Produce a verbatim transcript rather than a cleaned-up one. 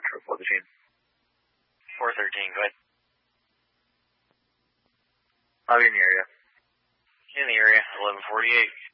Metro for the team. four thirteen, go ahead. I'll be in the area. In the area, eleven forty-eight.